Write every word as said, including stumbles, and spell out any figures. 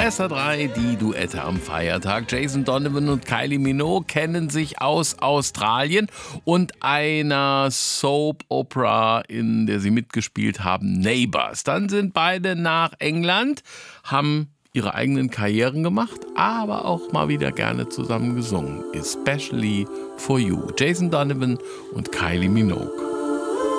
S R drei, die Duette am Feiertag. Jason Donovan und Kylie Minogue kennen sich aus Australien und einer Soap-Opera, in der sie mitgespielt haben, Neighbours. Dann sind beide nach England, haben ihre eigenen Karrieren gemacht, aber auch mal wieder gerne zusammen gesungen. Especially for You. Jason Donovan und Kylie Minogue.